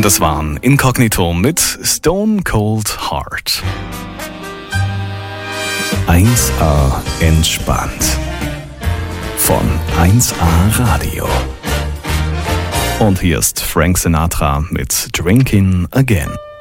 Und das waren Inkognito mit Stone Cold Heart. 1A entspannt. Von 1A Radio. Und hier ist Frank Sinatra mit Drinking Again.